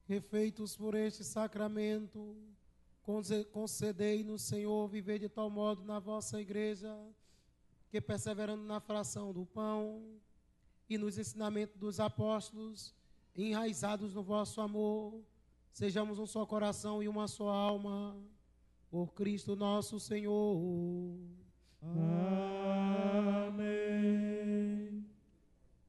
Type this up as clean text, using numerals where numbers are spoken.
que feitos por este sacramento, concedei-nos, Senhor, viver de tal modo na vossa igreja, que perseverando na fração do pão e nos ensinamentos dos apóstolos, enraizados no vosso amor, sejamos um só coração e uma só alma, por Cristo nosso Senhor. Amém.